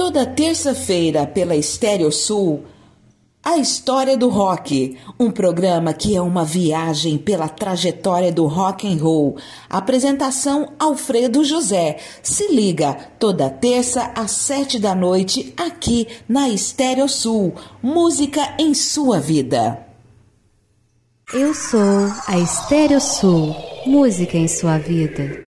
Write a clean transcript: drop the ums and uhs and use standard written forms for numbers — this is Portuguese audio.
Toda terça-feira pela Estéreo Sul, A História do Rock, um programa que é uma viagem pela trajetória do rock and roll. Apresentação Alfredo José. Se liga, toda terça às 7 da noite, aqui na Estéreo Sul. Música em sua vida. Eu sou a Estéreo Sul. Música em sua vida.